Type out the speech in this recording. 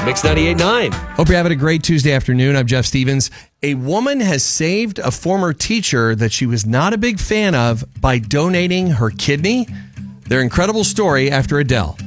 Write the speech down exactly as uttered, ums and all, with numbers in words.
Mix ninety-eight point nine. Hope you're having a great Tuesday afternoon. I'm Jeff Stevens. A woman has saved a former teacher that she was not a big fan of by donating her kidney. Their incredible story after Adele.